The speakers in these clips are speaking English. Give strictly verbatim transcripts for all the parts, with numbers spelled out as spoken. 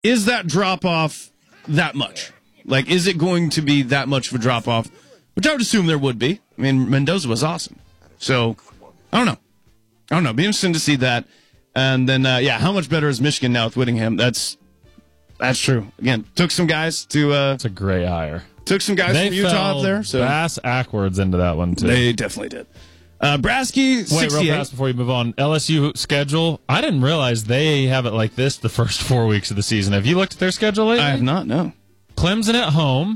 is that drop off that much? Like, is it going to be that much of a drop off? Which I would assume there would be. I mean, Mendoza was awesome. So, I don't know. I don't know. Be interesting to see that. And then, uh, yeah, how much better is Michigan now with Whittingham? That's that's true. Again, took some guys to. Uh, That's a great hire. Took some guys they from Utah up there. So bass backwards into that one too. They definitely did. Uh, Brasky, Wait, sixty-eight. real fast before you move on. L S U schedule. I didn't realize they have it like this the first four weeks of the season. Have you looked at their schedule lately? I have not. No. Clemson at home.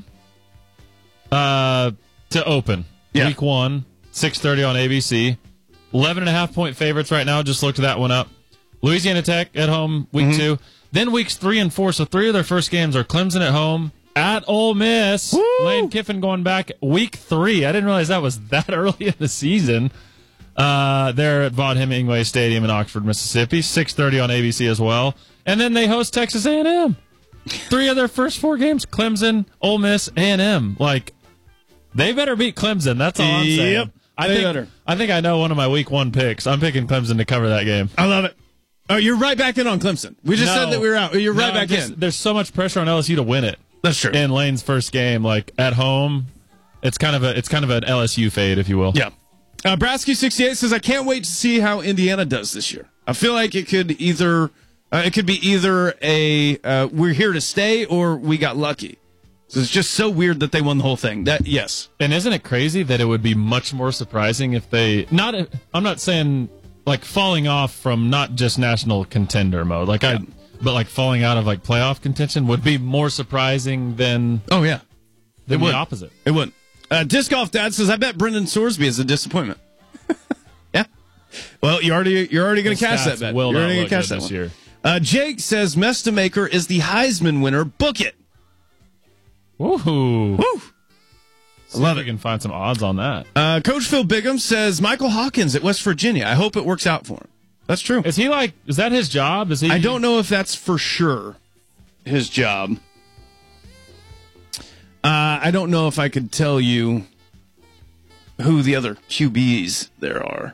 Uh, to open yeah. week one, six thirty on A B C. Eleven and a half point favorites right now. Just looked that one up. Louisiana Tech at home week mm-hmm. two. Then weeks three and four. So three of their first games are Clemson at home. At Ole Miss, Woo! Lane Kiffin going back week three. I didn't realize that was that early in the season. Uh, they're at Vaught Hemingway Stadium in Oxford, Mississippi. six thirty on A B C as well. And then they host Texas A and M. Three of their first four games, Clemson, Ole Miss, A and M. Like, they better beat Clemson. That's all I'm saying. Yep, I they think, better. I think I know one of my week one picks. I'm picking Clemson to cover that game. I love it. Oh, you're right back in on Clemson. We just no, said that we were out. You're right no, back just, in. There's so much pressure on L S U to win it. That's true. In Lane's first game, like at home, it's kind of a it's kind of an L S U fade, if you will. Yeah. Uh, Brasky sixty-eight says, I can't wait to see how Indiana does this year. I feel like it could either uh, it could be either a uh, we're here to stay or we got lucky. So it's just so weird that they won the whole thing. That yes. And isn't it crazy that it would be much more surprising if they not I'm not saying like falling off from not just national contender mode. Like yeah. I But like falling out of like playoff contention would be more surprising than oh yeah, than it would. The opposite. It would. Uh, Disc Golf Dad says, I bet Brendan Sorsby is a disappointment. yeah. Well, you already you're already going to cash that bet. Will you're not already look cash good that this one. year. Uh, Jake says Mestamaker is the Heisman winner. Book it. Woohoo! Woo! I love it. We can find some odds on that. Uh, Coach Phil Bigham says Michael Hawkins at West Virginia. I hope it works out for him. That's true. Is he like? Is that his job? Is he? I don't know if that's for sure his job. Uh, I don't know if I could tell you who the other Q Bs there are.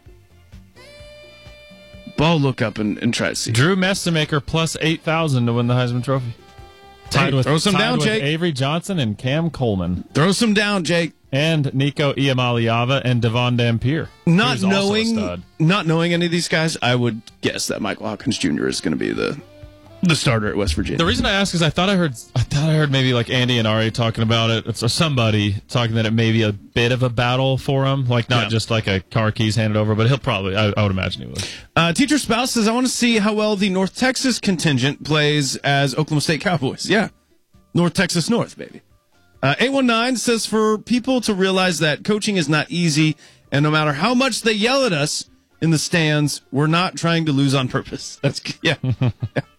But I'll look up and, and try to see. Drew Messamaker plus eight thousand to win the Heisman Trophy. Tied hey, with throw some tied down, with Jake. Avery Johnson and Cam Coleman. Throw some down, Jake. And Nico Iamaliava and Devon Dampier. Not knowing, not knowing any of these guys, I would guess that Michael Hawkins Junior is going to be the the starter at West Virginia. The reason I ask is I thought I heard I thought I heard maybe like Andy and Ari talking about it, or somebody talking that it may be a bit of a battle for him, like not yeah. just like a car keys handed over, but he'll probably I, I would imagine he would. Uh, Teacher Spouse says I want to see how well the North Texas contingent plays as Oklahoma State Cowboys. Yeah, North Texas North, baby. Uh, eight one nine says for people to realize that coaching is not easy, and no matter how much they yell at us in the stands, we're not trying to lose on purpose. That's yeah. yeah.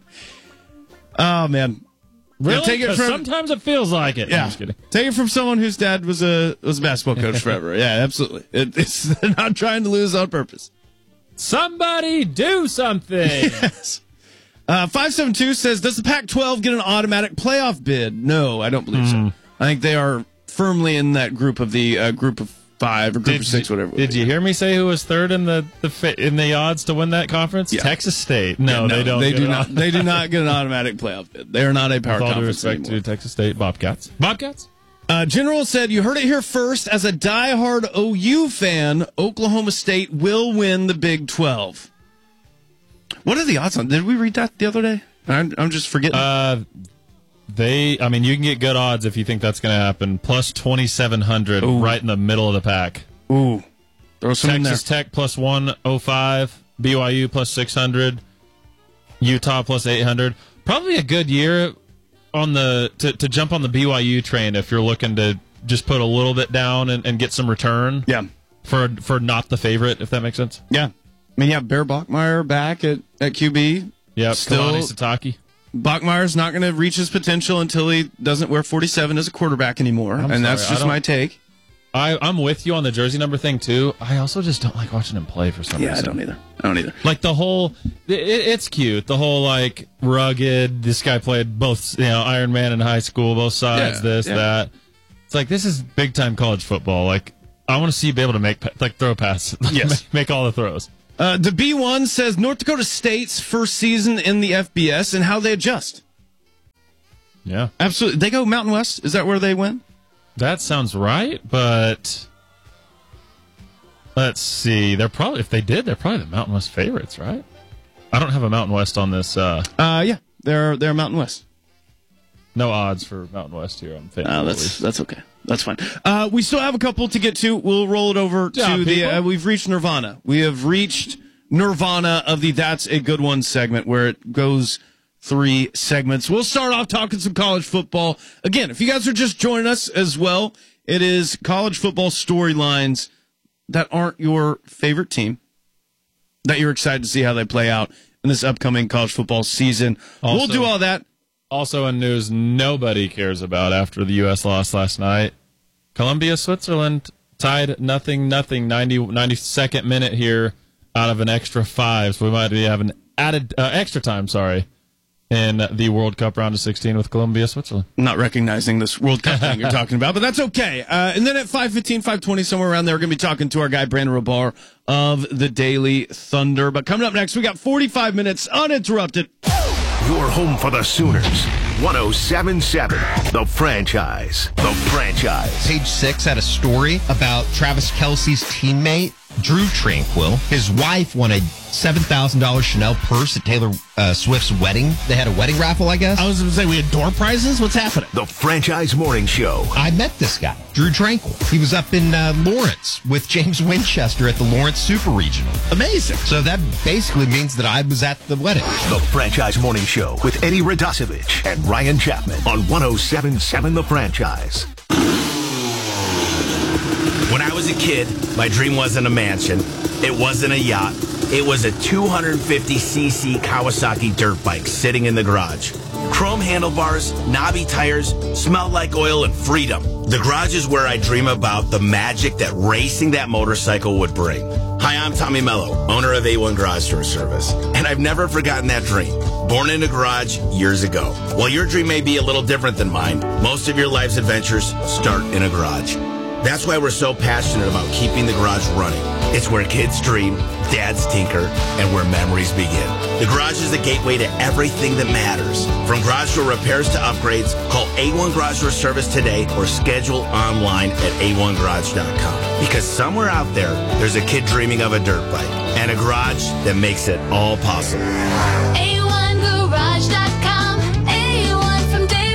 Oh man, really? Yeah, take it from, sometimes it feels like it. Yeah, I'm just kidding. Take it from someone whose dad was a was a basketball coach forever. Yeah, absolutely. It, it's they're not trying to lose on purpose. Somebody do something. Yes. Uh, five seven two says, does the Pac twelve get an automatic playoff bid? No, I don't believe mm. so. I think they are firmly in that group of the uh, group of five or group did of six, you, whatever. Did you hear me say who was third in the, the in the odds to win that conference? Yeah. Texas State. No, yeah, no they don't. They do not. They do not get an automatic playoff bid. They are not a power With all conference due respect anymore. to Texas State Bobcats. Bobcats. Uh, General said, you heard it here first. As a diehard O U fan, Oklahoma State will win the Big twelve. What are the odds on? Did we read that the other day? I'm, I'm just forgetting. Uh, they, I mean, you can get good odds if you think that's going to happen. Plus twenty-seven hundred, right in the middle of the pack. Ooh. Throw some in there. Texas Tech plus one oh five, B Y U plus six hundred, Utah plus eight hundred. Probably a good year on the to, to jump on the B Y U train if you're looking to just put a little bit down and, and get some return. Yeah. For for not the favorite, if that makes sense. Yeah. I mean, you have Bear Bachmeier back at, at Q B. Yeah, still. Kalani Sitake. Bachmeier's not going to reach his potential until he doesn't wear forty-seven as a quarterback anymore, I'm and sorry, that's just my take. I, I'm with you on the jersey number thing, too. I also just don't like watching him play for some yeah, reason. Yeah, I don't either. I don't either. Like, the whole... It, it's cute. The whole, like, rugged... This guy played both, you know, Iron Man in high school, both sides, yeah, this, yeah. that. It's like, this is big-time college football. Like, I want to see you be able to make, like, throw passes. Yes. make, make all the throws. Uh, the B one says North Dakota State's first season in the F B S and how they adjust. Yeah. Absolutely. They go Mountain West. Is that where they win? That sounds right, but let's see. They're probably, if they did, they're probably the Mountain West favorites, right? I don't have a Mountain West on this. Uh, uh yeah, they're they're Mountain West. No odds for Mountain West here on Facebook. Uh, that's that's okay. That's fine. Uh, we still have a couple to get to. We'll roll it over to yeah, the. Uh, we've reached Nirvana. We have reached Nirvana of the That's a Good One segment, where it goes three segments. We'll start off talking some college football. Again, if you guys are just joining us as well, it is college football storylines that aren't your favorite team, that you're excited to see how they play out in this upcoming college football season. Also, we'll do all that. Also in news nobody cares about after the U S lost last night. Columbia, Switzerland tied nothing, nothing, ninety, ninety-second minute here out of an extra five. So we might be having added uh, extra time, sorry, in the World Cup round of sixteen with Columbia, Switzerland. Not recognizing this World Cup thing you're talking about, but that's okay. Uh, and then at five fifteen, five twenty, somewhere around there, we're going to be talking to our guy, Brandon Robar of the Daily Thunder. But coming up next, we got forty-five minutes uninterrupted. Your home for the Sooners. one oh seven point seven. The Franchise. The Franchise. Page six had a story about Travis Kelce's teammate, Drew Tranquill. His wife won a seven thousand dollars Chanel purse at Taylor uh, Swift's wedding. They had a wedding raffle, I guess. I was going to say, we had door prizes? What's happening? The Franchise Morning Show. I met this guy, Drew Tranquill. He was up in uh, Lawrence with James Winchester at the Lawrence Super Regional. Amazing. So that basically means that I was at the wedding. The Franchise Morning Show with Eddie Radosevich and Ryan Chapman on one oh seven point seven The Franchise. When I was a kid, my dream wasn't a mansion. It wasn't a yacht. It was a two hundred fifty c c Kawasaki dirt bike sitting in the garage. Chrome handlebars, knobby tires, smelled like oil and freedom. The garage is where I dream about the magic that racing that motorcycle would bring. Hi, I'm Tommy Mello, owner of A one Garage Door Service, and I've never forgotten that dream. Born in a garage years ago. While your dream may be a little different than mine, most of your life's adventures start in a garage. That's why we're so passionate about keeping the garage running. It's where kids dream, dads tinker, and where memories begin. The garage is the gateway to everything that matters. From garage door repairs to upgrades, call A one Garage Door Service today or schedule online at A one garage dot com. Because somewhere out there, there's a kid dreaming of a dirt bike and a garage that makes it all possible. A one garage dot com. A one from day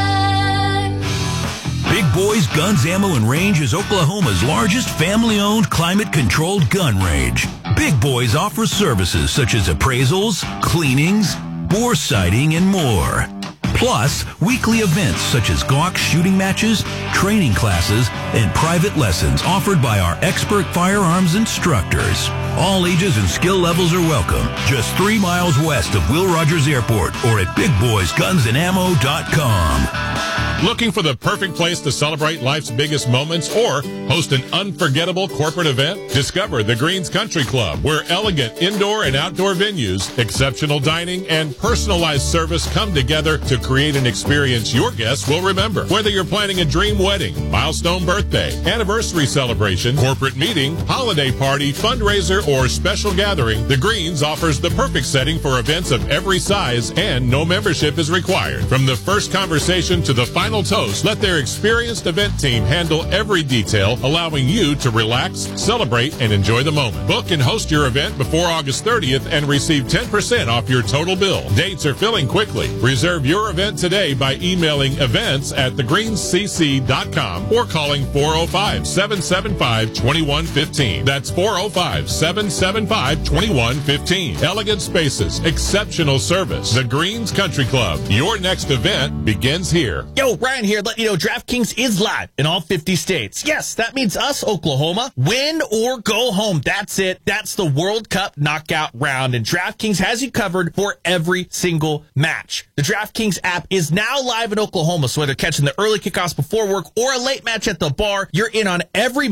one. Big Boys Guns, Ammo, and Range is Oklahoma's largest family-owned, climate-controlled gun range. Big Boys offers services such as appraisals, cleanings, bore sighting, and more. Plus, weekly events such as Glock shooting matches, training classes, and private lessons offered by our expert firearms instructors. All ages and skill levels are welcome. Just three miles west of Will Rogers Airport or at big boys guns and ammo dot com. Looking for the perfect place to celebrate life's biggest moments or host an unforgettable corporate event? Discover the Greens Country Club, where elegant indoor and outdoor venues, exceptional dining, and personalized service come together to create an experience your guests will remember. Whether you're planning a dream wedding, milestone birthday, anniversary celebration, corporate meeting, holiday party, fundraiser, or special gathering, the Greens offers the perfect setting for events of every size, and no membership is required. From the first conversation to the final toast, let their experienced event team handle every detail, allowing you to relax, celebrate, and enjoy the moment. Book and host your event before August thirtieth and receive ten percent off your total bill. Dates are filling quickly. Reserve your event today by emailing events at the greens c c dot com or calling four oh five, seven seven five, two one one five. That's four oh five, seven seven five, two one one five. Elegant spaces, exceptional service. The Greens Country Club. Your next event begins here. Yo, Ryan here, letting you know DraftKings is live in all fifty states. Yes, that means us, Oklahoma. Win or go home. That's it. That's the World Cup knockout round, and DraftKings has you covered for every single match. The DraftKings app is now live in Oklahoma, so whether catching the early kickoffs before work or a late match at the bar, you're in on every minute,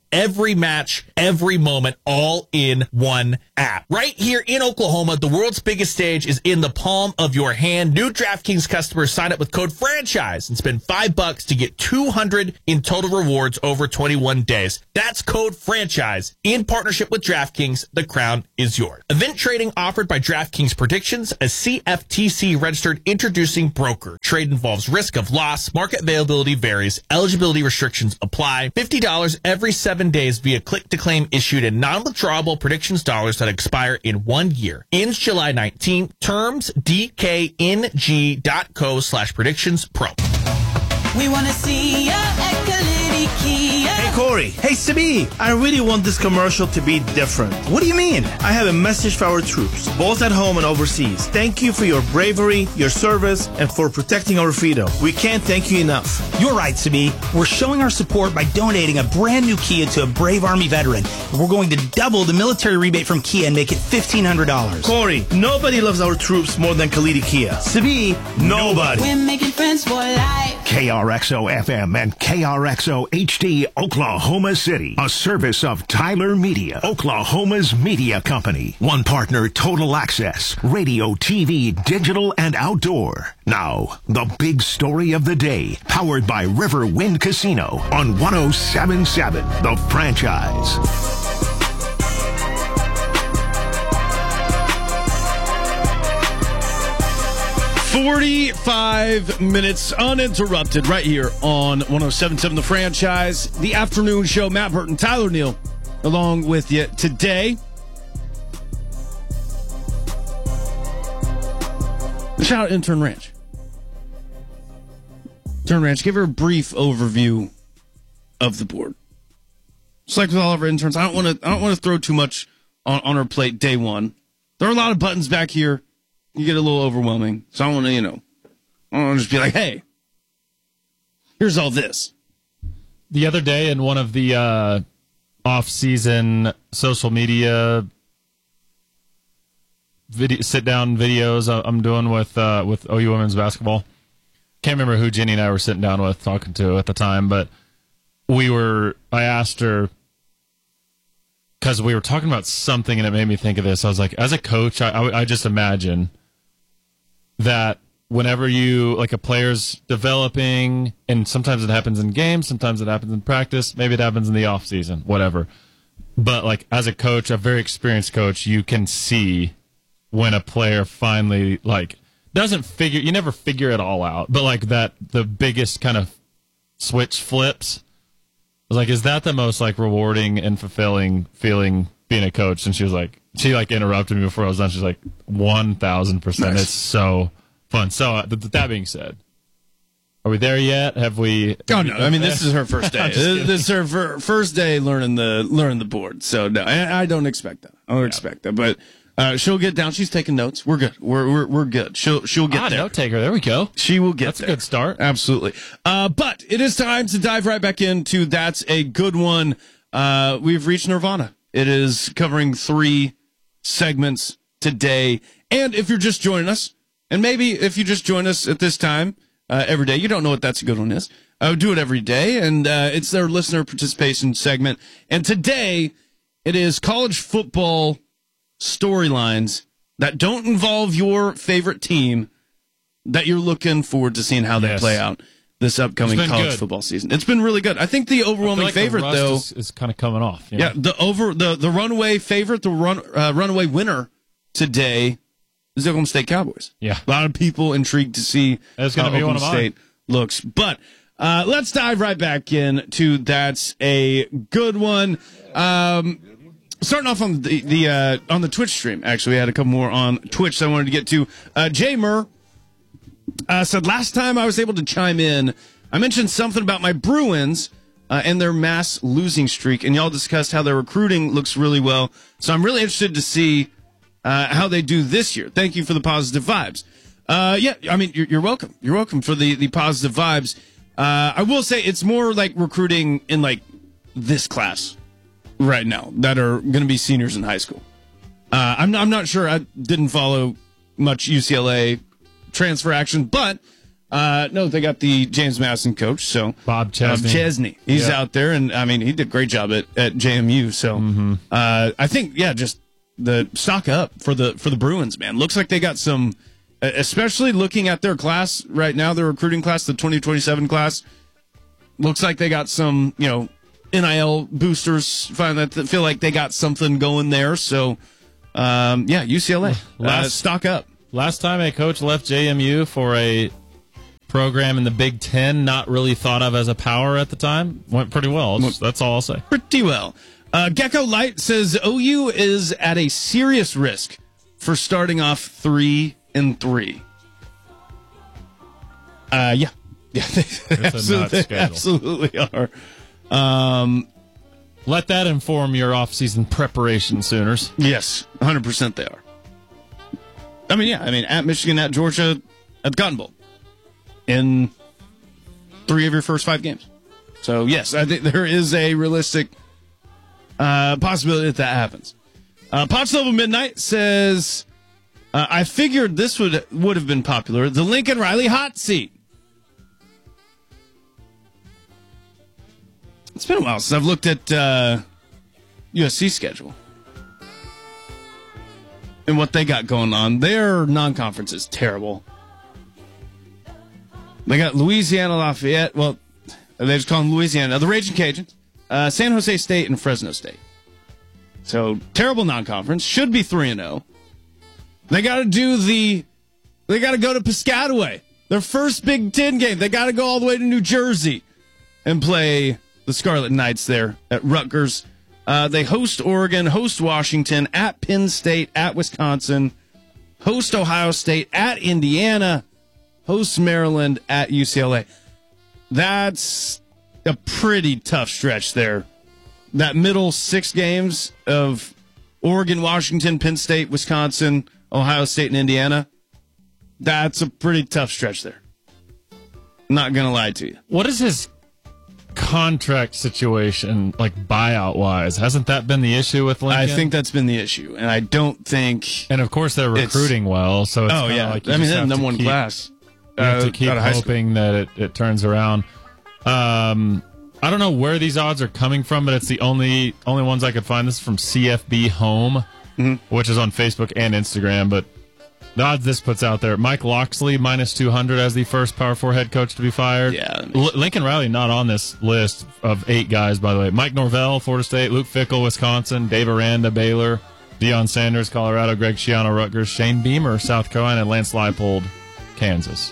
every match, every moment, all in one app. Right here in Oklahoma, the world's biggest stage is in the palm of your hand. New DraftKings customers sign up with code FRANCHISE and spend five bucks to get two hundred in total rewards over twenty-one days. That's code FRANCHISE. In partnership with DraftKings, the crown is yours. Event trading offered by DraftKings Predictions, a C F T C registered introducing broker. Trade involves risk of loss. Market availability varies. Eligibility restrictions apply. fifty dollars every seven days via click to claim issued in non-withdrawable predictions dollars that expire in one year. Ends July nineteenth. Terms D K N G dot co slash predictions pro. We want to see ya at Kalidi Kia. Hey, Corey. Hey, Sabi. I really want this commercial to be different. What do you mean? I have a message for our troops, both at home and overseas. Thank you for your bravery, your service, and for protecting our freedom. We can't thank you enough. You're right, Sabi. We're showing our support by donating a brand new Kia to a brave Army veteran. We're going to double the military rebate from Kia and make it fifteen hundred dollars. Corey, nobody loves our troops more than Kalidi Kia. Sabi, nobody. We're making friends for life. K R X O F M and K R X O H D Oklahoma City, a service of Tyler Media, Oklahoma's media company. One partner, Total Access, radio, T V, digital, and outdoor. Now, the big story of the day, powered by River Wind Casino on one oh seven point seven, The Franchise. forty-five minutes uninterrupted right here on one oh seven point seven The Franchise, the afternoon show. Matt Burton, Tyler Neal, along with you today. Shout out Intern Ranch. Intern Ranch, give her a brief overview of the board. Just like with all of our interns, I don't want to. I don't want to throw too much on, on our plate day one. There are a lot of buttons back here. You get a little overwhelming. So I want to, you know, I want to just be like, hey, here's all this. The other day in one of the uh, off-season social media video, sit-down videos I'm doing with uh, with O U women's basketball, can't remember who Jenny and I were sitting down with talking to at the time, but we were. I asked her, because we were talking about something and it made me think of this. I was like, as a coach, I, I, I just imagine that whenever you, like a player's developing, and sometimes it happens in games, sometimes it happens in practice, maybe it happens in the off season, whatever. But like as a coach, a very experienced coach, you can see when a player finally like doesn't figure, you never figure it all out, but like that, the biggest kind of switch flips. I was like, is that the most like rewarding and fulfilling feeling being a coach? And she was like, she like interrupted me before I was done. She's like, one thousand percent. It's so fun. So uh, th- that being said, are we there yet? Have we? Oh no! I mean, this is her first day. this, this is her fir- first day learning the learning the board. So no, I, I don't expect that. I don't yeah. expect that. But uh, she'll get down. She's taking notes. We're good. We're we're we're good. She'll she'll get ah, there. Note taker. There we go. She will get That's there. That's a good start. Absolutely. Uh, but it is time to dive right back into That's a Good One. Uh, we've reached Nirvana. It is covering three segments today. And if you're just joining us, and maybe if you just join us at this time uh, every day, you don't know what That's a Good One is. I would do it every day, and uh, it's their listener participation segment. And today, it is college football storylines that don't involve your favorite team that you're looking forward to seeing how they yes. play out this upcoming college good. football season. It's been really good. I think the overwhelming like favorite, the rust though, is, is kind of coming off. You know? Yeah, the over the the runaway favorite, the run uh, runaway winner today is the Oklahoma State Cowboys. Yeah, a lot of people intrigued to see That's how gonna be Oklahoma one of State mine. looks. But uh, let's dive right back in to That's a Good One. Um, starting off on the the uh, on the Twitch stream. Actually, we had a couple more on Twitch that I wanted to get to. Uh, Jay Murr uh, said last time I was able to chime in, I mentioned something about my Bruins uh, and their mass losing streak, and y'all discussed how their recruiting looks really well. So I'm really interested to see uh, how they do this year. Thank you for the positive vibes. Uh, yeah, I mean, you're, you're welcome. You're welcome for the, the positive vibes. Uh, I will say it's more like recruiting in like this class right now that are going to be seniors in high school. Uh, I'm, I'm not sure. I didn't follow much U C L A transfer action, but Uh, no, they got the James Madison coach, so Bob Chesney. Bob Chesney. He's Yeah. out there, and I mean, he did a great job at, at J M U. So Mm-hmm. uh, I think, yeah, just the stock up for the for the Bruins, man. Looks like they got some, especially looking at their class right now, their recruiting class, the twenty twenty-seven class. Looks like they got some, you know, N I L boosters. Find that feel like they got something going there. So, um, yeah, U C L A, Last- uh, stock up. Last time a coach left J M U for a program in the Big Ten, not really thought of as a power at the time, went pretty well. That's, that's all I'll say. Pretty well. Uh, Gecko Light says O U is at a serious risk for starting off three and three. Uh, yeah, yeah, they, It's a nuts absolutely, schedule. absolutely are. Um, Let that inform your off-season preparation, Sooners. yes, one hundred percent they are. I mean, yeah, I mean, at Michigan, at Georgia, at the Cotton Bowl, in three of your first five games. So, yes, I think there is a realistic uh, possibility that that happens. Uh, Potts Level Midnight says, uh, I figured this would would have been popular. The Lincoln Riley hot seat. It's been a while since I've looked at uh, U S C schedule and what they got going on. Their non-conference is terrible. They got Louisiana Lafayette. Well, they just call them Louisiana. The Raging Cajuns, uh, San Jose State, and Fresno State. So terrible non-conference. Should be three and zero. They got to do the. They got to go to Piscataway. Their first Big Ten game. They got to go all the way to New Jersey and play the Scarlet Knights there at Rutgers. Uh, they host Oregon, host Washington, at Penn State, at Wisconsin, host Ohio State, at Indiana, host Maryland, at U C L A. That's a pretty tough stretch there. That middle six games of Oregon, Washington, Penn State, Wisconsin, Ohio State, and Indiana, that's a pretty tough stretch there. Not going to lie to you. What is his contract situation, like buyout wise? Hasn't that been the issue with Lincoln? I think that's been the issue, and I don't think. And of course, they're recruiting well, so it's oh kinda yeah, like you I mean just they're have number to one keep- class. You have uh, to keep out of high school. hoping that it, it turns around. Um, I don't know where these odds are coming from, but it's the only only ones I could find. This is from C F B Home, Mm-hmm. which is on Facebook and Instagram. But the odds this puts out there: Mike Loxley minus two hundred as the first Power Four head coach to be fired. Yeah, L- Lincoln Riley not on this list of eight guys, by the way. Mike Norvell, Florida State; Luke Fickell, Wisconsin; Dave Aranda, Baylor; Deion Sanders, Colorado; Greg Schiano, Rutgers; Shane Beamer, South Carolina; and Lance Leipold, Kansas.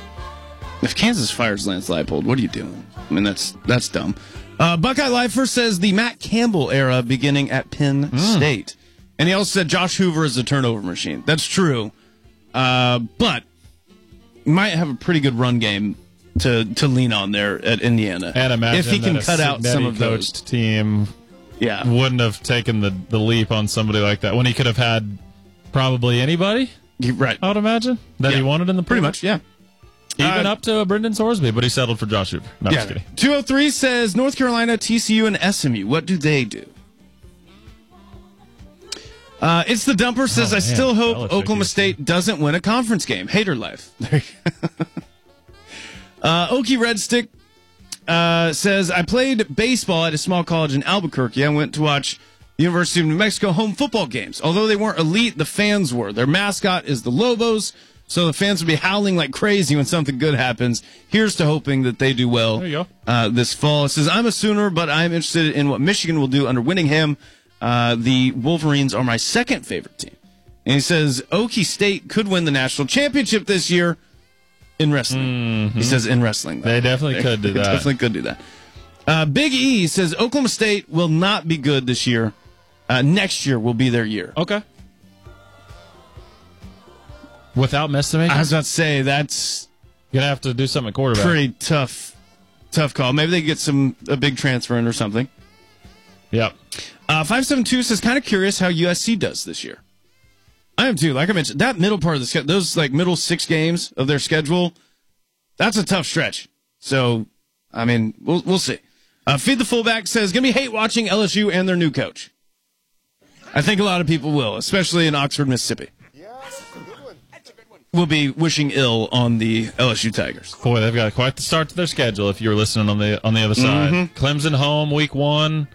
If Kansas fires Lance Leipold, what are you doing? I mean, that's that's dumb. Uh, Buckeye Lifer says the Matt Campbell era beginning at Penn State. And he also said Josh Hoover is a turnover machine. That's true. Uh, but might have a pretty good run game to, to lean on there at Indiana. And imagine if he can that a cut out some Cignetti of those. coached team Yeah. wouldn't have taken the, the leap on somebody like that when he could have had probably anybody, You- right. I would imagine, that he Yeah. wanted in the Pretty pool. much, yeah. Even Uh, up to Brendan Sorsby, but he settled for Josh Hoover. No, I'm just Yeah. kidding. two oh three says North Carolina, T C U, and S M U. What do they do? Uh, it's the Dumper says, Oh, I man, still hope Belichick Oklahoma is- State doesn't win a conference game. Hater life. There you go. uh, Okie Redstick uh, says, I played baseball at a small college in Albuquerque. I went to watch the University of New Mexico home football games. Although they weren't elite, the fans were. Their mascot is the Lobos, so the fans would be howling like crazy when something good happens. Here's to hoping that they do well There you go. uh, this fall. It says, I'm a Sooner, but I'm interested in what Michigan will do under Winningham. Uh, the Wolverines are my second favorite team. And he says, Okie State could win the national championship this year in wrestling. He says in wrestling. though. They definitely could do They that. definitely could do that. Uh, Big E says Oklahoma State will not be good this year. Uh, next year will be their year. Okay. Without Messamake, I was about to say, that's you're going to have to do something at quarterback. pretty tough, tough call. Maybe they get some a big transfer in or something. Yep. Uh, five seven two says, kind of curious how U S C does this year. I am too. Like I mentioned, that middle part of the schedule, those like middle six games of their schedule, that's a tough stretch. So, I mean, we'll we'll see. Uh, Feed the Fullback says, gonna be hate watching L S U and their new coach. I think a lot of people will, especially in Oxford, Mississippi. will be wishing ill on the L S U Tigers. Boy, they've got quite the start to their schedule. If you were listening on the on the other side, Mhm. Clemson home week one.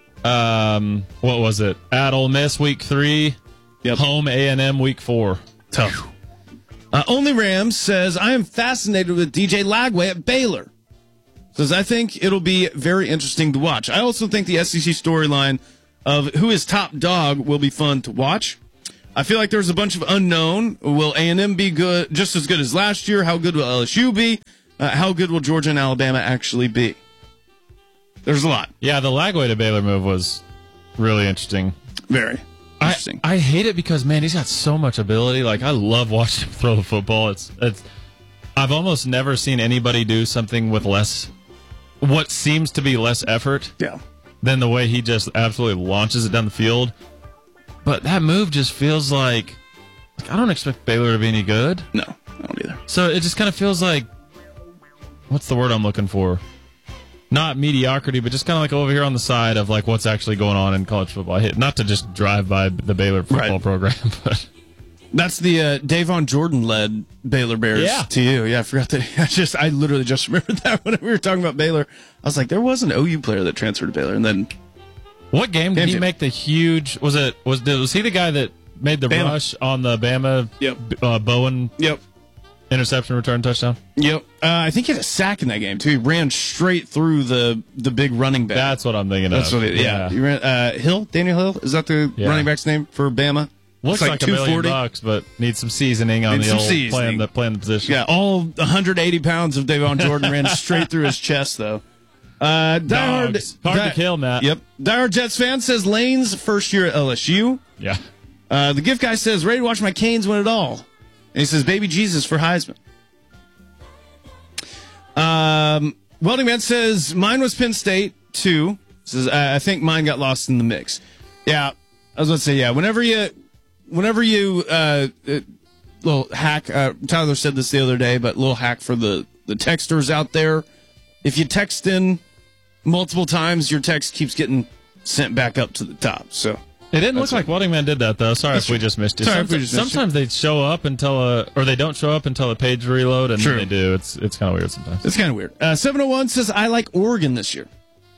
Um, what was it? At Ole Miss week three. Yep. Home A and M week four. Tough. Uh, Only Rams says, I am fascinated with D J Lagway at Baylor. Says, I think it'll be very interesting to watch. I also think the S E C storyline of who is top dog will be fun to watch. I feel like there's a bunch of unknown. Will A and M be good, just as good as last year? How good will L S U be? Uh, how good will Georgia and Alabama actually be? There's a lot. Yeah, the Lagway to Baylor move was really interesting. Very I, interesting. I hate it because, man, he's got so much ability. Like, I love watching him throw the football. It's it's. I've almost never seen anybody do something with less, what seems to be less effort. Yeah. Than the way he just absolutely launches it down the field. But that move just feels like, like I don't expect Baylor to be any good. No, I don't either. So it just kind of feels like, what's the word I'm looking for? Not mediocrity, but just kind of like over here on the side of like what's actually going on in college football. I hate, not to just drive by the Baylor football Right. program, but That's the uh, Davon Jordan led Baylor Bears Yeah. to you. Yeah, I forgot that. I just, I literally just remembered that when we were talking about Baylor. I was like, there was an O U player that transferred to Baylor, and then what game did Game he two. make the huge? Was it was was he the guy that made the Bama. rush on the Bama? Yep. Uh, Bowen. Yep. Interception, return, touchdown. Yep. Uh, I think he had a sack in that game too. He ran straight through the the big running back. That's what I'm thinking That's of. what. It, yeah. He ran, uh, Hill, Daniel Hill. Is that the Yeah. running back's name for Bama? Looks It's like, a million bucks, but needs some seasoning on Needs the some old seasoning. playing the playing the position. Yeah, all one hundred eighty pounds of Davon Jordan ran straight through his chest, though. Uh, diehard, Dogs. Hard to kill, Matt. Yep. Diehard Jets fan says Lane's first year at L S U. Yeah. Uh, the gift guy says, ready to watch my Canes win it all. And he says, baby Jesus for Heisman. Um, Welding Man says, mine was Penn State, too. Says, I I think mine got lost in the mix. Yeah, I was going to say, yeah, whenever you, whenever you, uh, uh, little hack, uh, Tyler said this the other day, but little hack for the, the texters out there. If you text in multiple times, your text keeps getting sent back up to the top. So It didn't That's look like Welding Man did that, though. Sorry That's if we true. just missed it. Sorry if we sometimes just missed sometimes they show up until a, or they don't show up until a page reload, and True. then they do. It's it's kind of weird sometimes. It's kind of weird. Uh, seven oh one says, I like Oregon this year.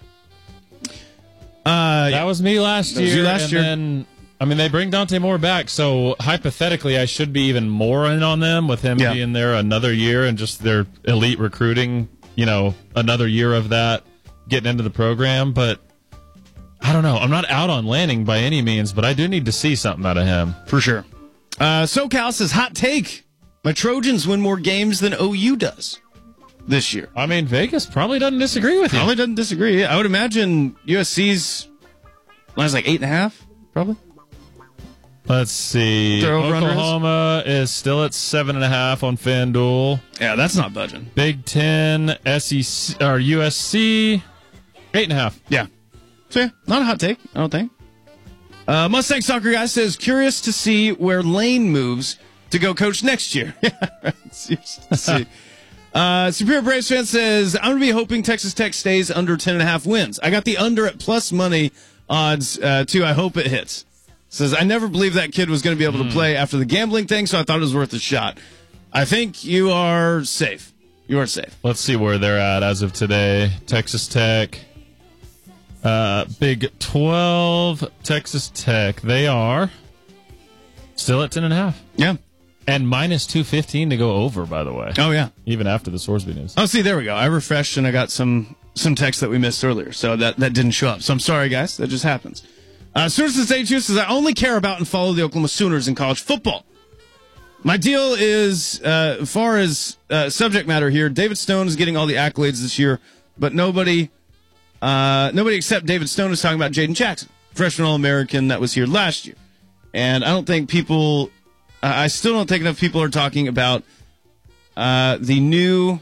Uh, That was me last That was year. you last and year. then, I mean, they bring Dante Moore back, so hypothetically, I should be even more in on them with him Yeah. being there another year and just their elite recruiting. You know, another year of that getting into the program, but. I don't know. I'm not out on Lanning by any means, but I do need to see something out of him. For sure. Uh, SoCal says, hot take. My Trojans win more games than O U does this year. I mean, Vegas probably doesn't disagree with you. Probably doesn't disagree. I would imagine U S C's line's like eight and a half, probably. Let's see. Their over-under is? Oklahoma is still at seven and a half on FanDuel. Yeah, that's not budging. Big Ten, S E C or U S C, eight and a half. Yeah. So yeah, not a hot take, I don't think. Uh, Mustang Soccer Guy says, curious to see where Lane moves to go coach next year. Yeah, let's see. Uh, Superior Braves fan says, I'm going to be hoping Texas Tech stays under ten and a half wins. I got the under at plus money odds, uh, too. I hope it hits. Says, I never believed that kid was going to be able to play after the gambling thing, so I thought it was worth a shot. I think you are safe. You are safe. Let's see where they're at as of today. Texas Tech, uh, Big twelve, Texas Tech. They are still at ten and a half. Yeah. And minus two fifteen to go over, by the way. Oh, yeah. Even after the Sorsby news. Oh, see, there we go. I refreshed and I got some some text that we missed earlier, so that, that didn't show up. So I'm sorry, guys. That just happens. Uh, Sources Say Juice says, I only care about and follow the Oklahoma Sooners in college football. My deal is, uh, as far as uh, subject matter here, David Stone is getting all the accolades this year, but nobody uh, nobody except David Stone is talking about Jaden Jackson, freshman All-American that was here last year. And I don't think people, uh, I still don't think enough people are talking about uh, the new,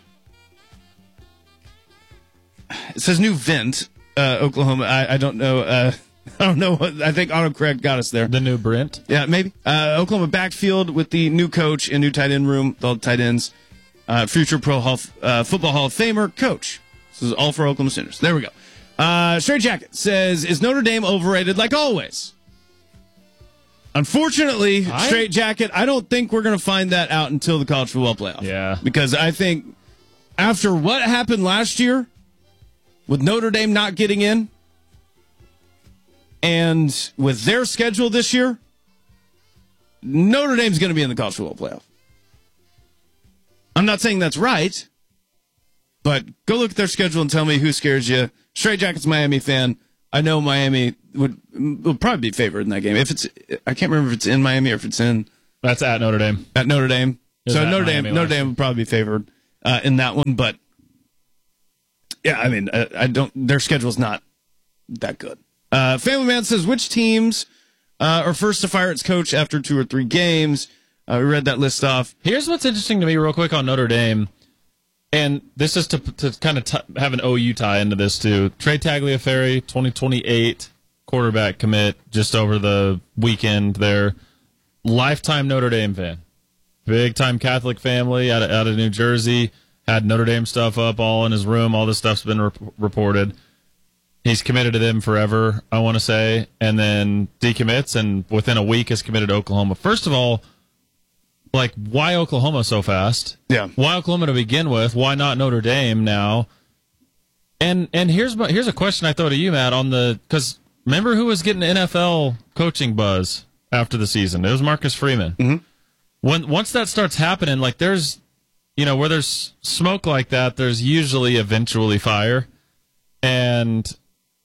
it says new vent, uh, Oklahoma. I, I don't know. Uh, I don't know. What, I think autocorrect got us there. The new Brent. Yeah, maybe. Uh, Oklahoma backfield with the new coach and new tight end room, all the tight ends. Uh, future Pro Hall, uh, Football Hall of Famer coach. This is all for Oklahoma Sooners. There we go. Uh, Straight Jacket says, is Notre Dame overrated like always? Unfortunately, I- straight jacket, I don't think we're going to find that out until the college football playoff. Yeah. Because I think after what happened last year with Notre Dame not getting in and with their schedule this year, Notre Dame's going to be in the college football playoff. I'm not saying that's right, but go look at their schedule and tell me who scares you. Straight Jacket's a Miami fan. I know Miami would would probably be favored in that game. If it's, I can't remember if it's in Miami or if it's in. That's at Notre Dame. At Notre Dame. It was So at Notre Miami Dame, Notre last Dame year. would probably be favored uh, in that one. But yeah, I mean, I, I don't. Their schedule's not that good. Uh, Family Man says, which teams uh, are first to fire its coach after two or three games? Uh, we read that list off. Here's what's interesting to me, real quick, on Notre Dame, and this is to to kind of t- have an O U tie into this too. Trey Tagliaferri, twenty twenty-eight quarterback commit, just over the weekend there. Lifetime Notre Dame fan, big time Catholic family out of, out of New Jersey. Had Notre Dame stuff up all in his room. All this stuff's been re- reported. He's committed to them forever, I want to say, and then decommits, and within a week is committed to Oklahoma. First of all, like, why Oklahoma so fast? Yeah. Why Oklahoma to begin with? Why not Notre Dame now? And and here's my, here's a question I throw to you, Matt, on the because remember who was getting N F L coaching buzz after the season? It was Marcus Freeman. Mm-hmm. When once that starts happening, like there's, you know, where there's smoke like that, there's usually eventually fire, and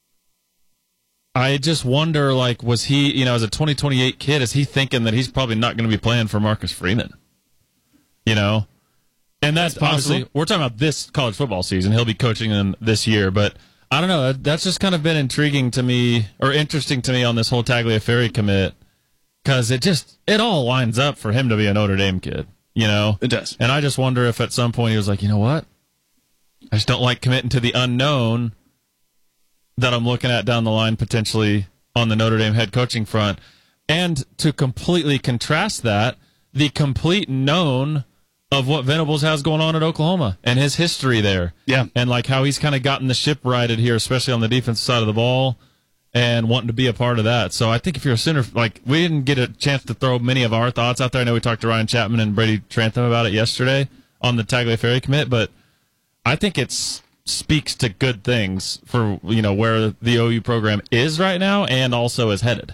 I just wonder, like, was he, you know, as a twenty twenty-eight kid, is he thinking that he's probably not going to be playing for Marcus Freeman? You know? And that's It's possible. obviously, we're talking about this college football season. He'll be coaching them this year, but I don't know. That's just kind of been intriguing to me, or interesting to me on this whole Tagliaferri commit, because it just, it all lines up for him to be a Notre Dame kid, you know? It does. And I just wonder if at some point he was like, you know what? I just don't like committing to the unknown that I'm looking at down the line potentially on the Notre Dame head coaching front. And to completely contrast that, the complete known of what Venables has going on at Oklahoma and his history there. Yeah. And like how he's kind of gotten the ship righted here, especially on the defensive side of the ball, and wanting to be a part of that. So I think if you're a Sooner, like, we didn't get a chance to throw many of our thoughts out there. I know we talked to Ryan Chapman and Brady Trantham about it yesterday on the Tagliaferri commit, but I think it's speaks to good things for, you know, where the O U program is right now and also is headed.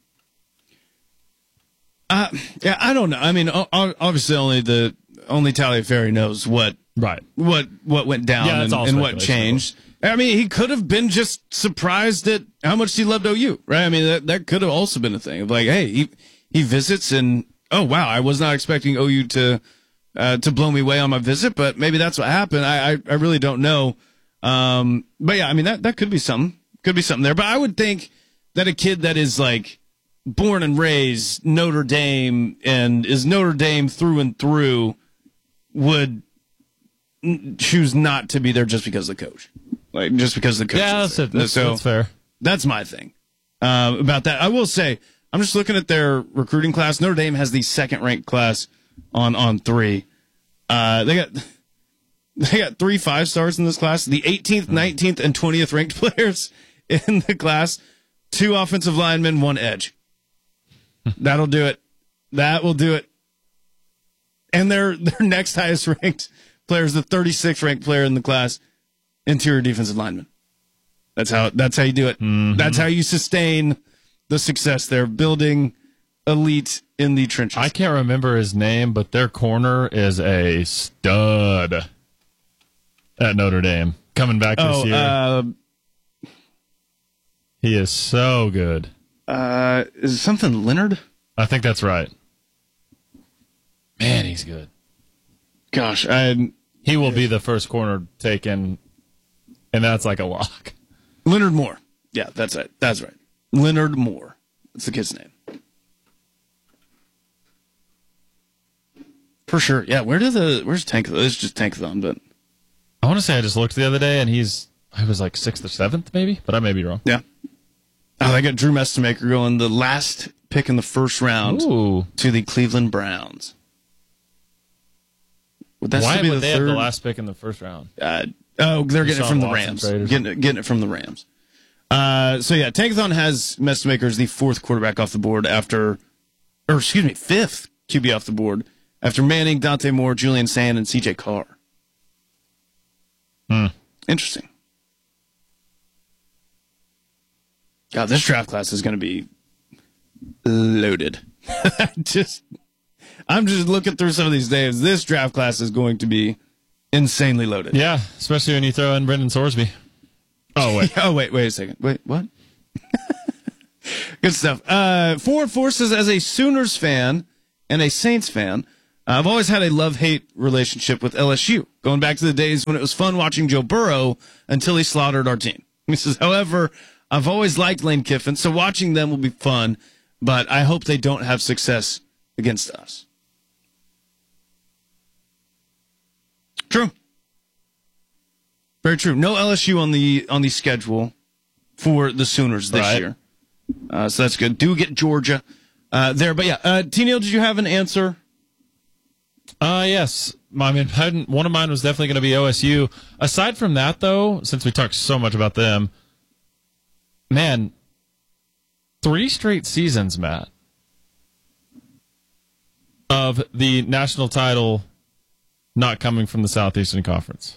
Uh, yeah, I don't know. I mean, o- o- obviously, only the only Tagliaferri knows what right what what went down Yeah, that's and, all and what speculation, changed. I mean, he could have been just surprised at how much he loved O U, right? I mean, that that could have also been a thing of like, hey, he he visits and oh wow, I was not expecting O U to uh, to blow me away on my visit, but maybe that's what happened. I I, I really don't know. Um, but yeah, I mean that that could be something, could be something there. But I would think that a kid that is like born and raised Notre Dame and is Notre Dame through and through would n- choose not to be there just because of the coach, like just because the coach. Yeah, is that's there. it. That's, so that's fair. That's my thing uh, about that. I will say, I'm just looking at their recruiting class. Notre Dame has the second ranked class on on three. Uh, they got. They got three five stars in this class. The eighteenth, nineteenth, and twentieth ranked players in the class. Two offensive linemen, one edge. That'll do it. That will do it. And their their next highest ranked player is the thirty-sixth ranked player in the class, interior defensive lineman. That's how that's how you do it. Mm-hmm. That's how you sustain the success there. Building elite in the trenches. I can't remember his name, but their corner is a stud at Notre Dame. Coming back this oh, year. uh, he is so good. Uh, is it something Leonard? I think that's right. Man, he's good. Gosh, I he will be the first corner taken, and that's like a lock. Leonard Moore. Yeah, that's it. That's right. Leonard Moore. That's the kid's name. For sure. Yeah, where did the where's Tankathon? It's just Tankathon, but I want to say I just looked the other day, and he's I was like sixth or seventh, maybe, but I may be wrong. yeah. Oh, they got Drew Mestemaker going the last pick in the first round Ooh. to the Cleveland Browns. Would that Why still be would the they third? have the last pick in the first round? Uh, oh, they're getting it Deshaun from the Watson Rams. trade or Getting it, getting it from the Rams. Uh, so yeah, Tankathon has Mestemaker as the fourth quarterback off the board after or excuse me, fifth Q B off the board after Manning, Dante Moore, Julian Sand, and C J Carr. Hmm. Interesting. God, this draft class is going to be loaded. just, I'm just looking through some of these names. This draft class is going to be insanely loaded. Yeah, especially when you throw in Brendan Sorsby. Oh, wait. oh, wait, wait a second. Wait, what? Good stuff. Uh, Forward Forces, as a Sooners fan and a Saints fan, uh, I've always had a love-hate relationship with L S U, going back to the days when it was fun watching Joe Burrow until he slaughtered our team. He says, however, I've always liked Lane Kiffin, so watching them will be fun, but I hope they don't have success against us. True. Very true. No L S U on the on the schedule for the Sooners this Right. year. Uh, so that's good. Do get Georgia uh, there. But yeah, uh, T-Neil, did you have an answer? Uh, yes. I mean, hadn't- one of mine was definitely going to be O S U. Aside from that, though, since we talked so much about them, man, three straight seasons, Matt, of the national title not coming from the Southeastern Conference.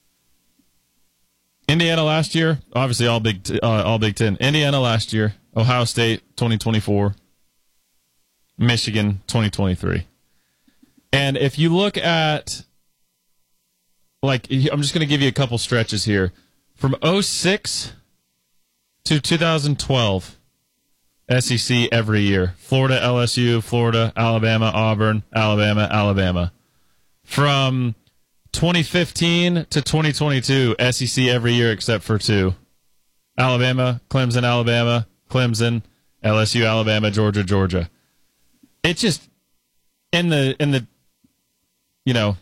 Indiana last year, obviously all Big uh, all Big Ten. Indiana last year, Ohio State twenty twenty-four, Michigan twenty twenty-three. And if you look at, like, I'm just going to give you a couple stretches here. From oh six to two thousand twelve, S E C every year. Florida, L S U, Florida, Alabama, Auburn, Alabama, Alabama. From twenty fifteen to twenty twenty-two, S E C every year except for two. Alabama, Clemson, Alabama, Clemson, L S U, Alabama, Georgia, Georgia. It just, in the, in the, you know,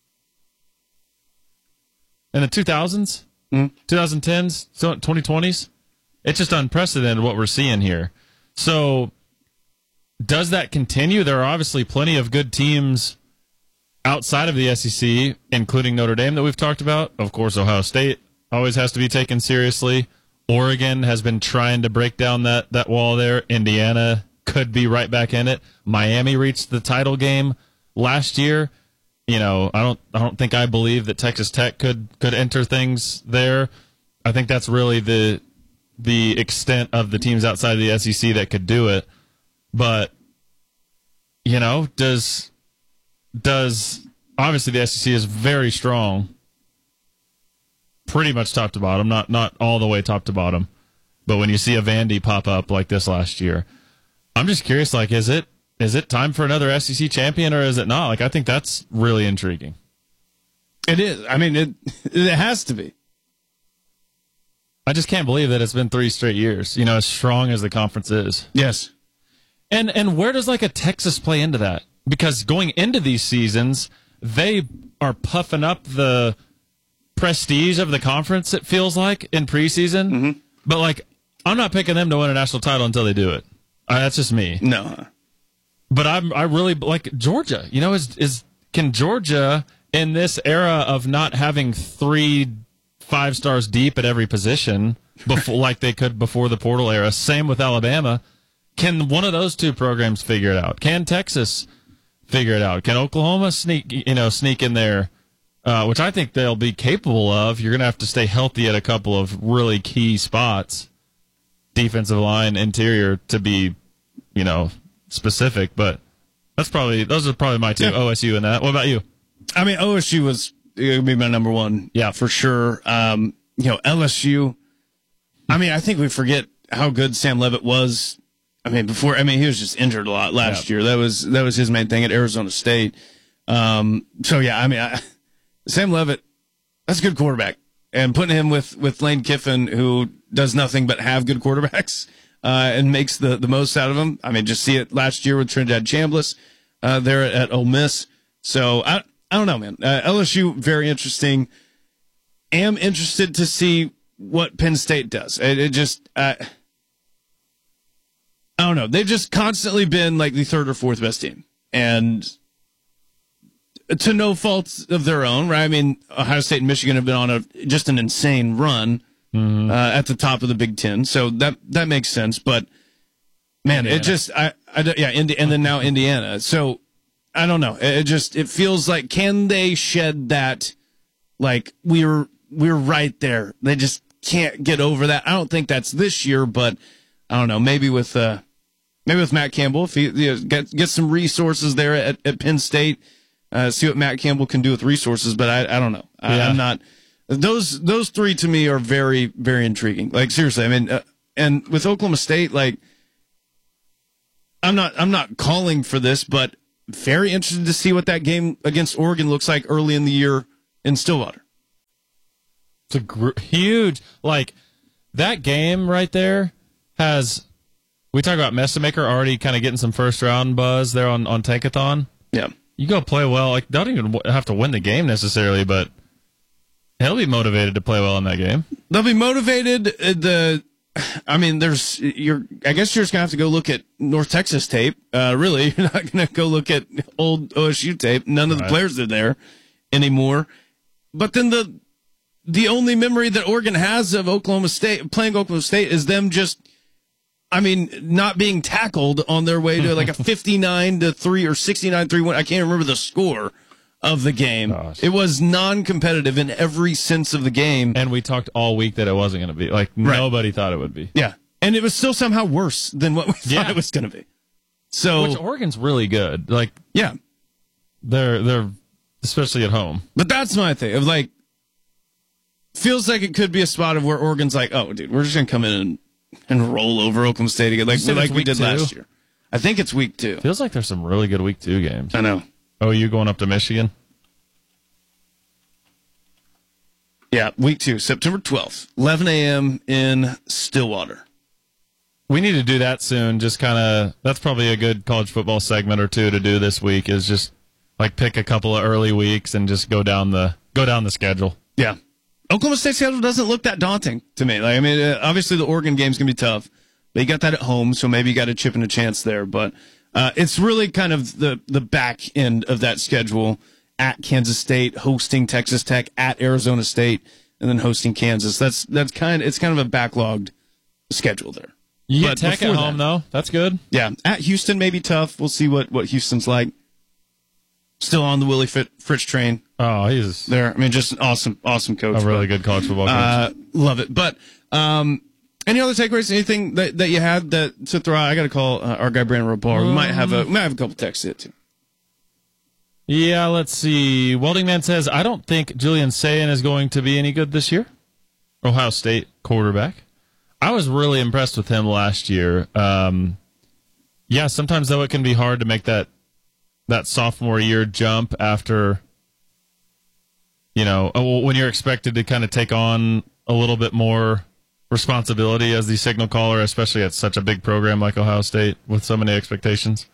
in the two thousands, mm-hmm. twenty tens, twenty twenties, it's just unprecedented what we're seeing here. So, does that continue? There are obviously plenty of good teams outside of the S E C, including Notre Dame that we've talked about. Of course, Ohio State always has to be taken seriously. Oregon has been trying to break down that, that wall there. Indiana could be right back in it. Miami reached the title game last year. You know, I don't I don't think I believe that Texas Tech could could enter things there. I think that's really the the extent of the teams outside of the S E C that could do it. But, you know, does does obviously the S E C is very strong, pretty much top to bottom, not not all the way top to bottom. But when you see a Vandy pop up like this last year, I'm just curious, like, is it is it time for another S E C champion or is it not? Like, I think that's really intriguing. It is. I mean, it it has to be. I just can't believe that it's been three straight years, you know, as strong as the conference is. Yes. And and where does, like, a Texas play into that? Because going into these seasons, they are puffing up the prestige of the conference, it feels like, in preseason. Mm-hmm. But, like, I'm not picking them to win a national title until they do it. Uh, that's just me. No. But I'm I really like Georgia. You know, is is can Georgia in this era of not having three five stars deep at every position before like they could before the portal era? Same with Alabama. Can one of those two programs figure it out? Can Texas figure it out? Can Oklahoma sneak you know sneak in there? Uh, which I think they'll be capable of. You're gonna have to stay healthy at a couple of really key spots, defensive line, interior, to be, you know, specific, but that's probably those are probably my two. Yeah. O S U and that. What about you? I mean, O S U was it would be my number one, yeah, for sure. Um, you know, L S U. I mean, I think we forget how good Sam Levitt was. I mean, before I mean, he was just injured a lot last yeah. year. That was that was his main thing at Arizona State. Um, so yeah, I mean, I, Sam Levitt, that's a good quarterback, and putting him with with Lane Kiffin, who does nothing but have good quarterbacks. Uh, and makes the, the most out of them. I mean, just see it last year with Trinidad Chambliss uh, there at, at Ole Miss. So, I I don't know, man. Uh, L S U, very interesting. Am interested to see what Penn State does. It, it just, uh, I don't know. They've just constantly been like the third or fourth best team. And to no fault of their own, right? I mean, Ohio State and Michigan have been on a just an insane run. Mm-hmm. Uh, at the top of the Big Ten, so that that makes sense. But man, Indiana. it just I I don't- yeah, Indi- and then now Indiana. So I don't know. It, it just it feels like, can they shed that? Like we're we're right there. They just can't get over that. I don't think that's this year, but I don't know. Maybe with uh, maybe with Matt Campbell, if he you know, get get some resources there at, at Penn State, uh, see what Matt Campbell can do with resources. But I I don't know. I, Yeah. I'm not. Those those three to me are very very intriguing. Like seriously, I mean, uh, and with Oklahoma State, like I'm not I'm not calling for this, but very interested to see what that game against Oregon looks like early in the year in Stillwater. It's a gr- huge, like, that game right there has, we talk about Messamaker already kind of getting some first round buzz there on, on Tankathon. Yeah. You go play well, like, don't even w- have to win the game necessarily, but he'll be motivated to play well in that game. They'll be motivated. uh, The, I mean, there's, you're, I guess you're just going to have to go look at North Texas tape. Uh, really, you're not going to go look at old O S U tape. None of the Right. players are there anymore. But then the, the only memory that Oregon has of Oklahoma State, playing Oklahoma State, is them just, I mean, not being tackled on their way to like a fifty-nine to three or sixty-nine three win. I can't remember the score of the game. Gosh. It was non-competitive in every sense of the game. And we talked all week that it wasn't going to be. Like, Right. nobody thought it would be. Yeah. And it was still somehow worse than what we thought Yeah. it was going to be. So, Which Oregon's really good. Like, yeah. they're, they're, especially at home. But that's my thing. Of like, feels like it could be a spot of where Oregon's like, oh, dude, we're just going to come in and, and roll over Oklahoma State again, like, You said like it's we week did two? last year. I think it's week two. Feels like there's some really good week two games. I know. Oh, you going up to Michigan? Yeah, week two, September twelfth, eleven a.m. in Stillwater. We need to do that soon. Just kind of, that's probably a good college football segment or two to do this week, is just like pick a couple of early weeks and just go down the go down the schedule. Yeah. Oklahoma State schedule doesn't look that daunting to me. Like, I mean, uh, obviously the Oregon game's going to be tough, but you got that at home, so maybe you got a chip and a chance there. But uh, it's really kind of the, the back end of that schedule, at Kansas State, hosting Texas Tech, at Arizona State, and then hosting Kansas. That's that's kind of, it's kind of a backlogged schedule there. You But get Tech at before home, that- though. That's good. Yeah, at Houston may be tough. We'll see what, what Houston's like. Still on the Willie Fit, Fritz train Oh, he's there. I mean, just an awesome, awesome coach. a really but, good college football coach. Uh, love it. But um, any other takeaways? Anything that, that you had that to throw out? I got to call uh, our guy Brandon Robar. We might have a we might have a couple texts here too. Yeah, let's see. Welding Man says, I don't think Julian Sayin is going to be any good this year. Ohio State quarterback. I was really impressed with him last year. Um, yeah, sometimes, though, it can be hard to make that that sophomore year jump after, you know, when you're expected to kind of take on a little bit more responsibility as the signal caller, especially at such a big program like Ohio State with so many expectations.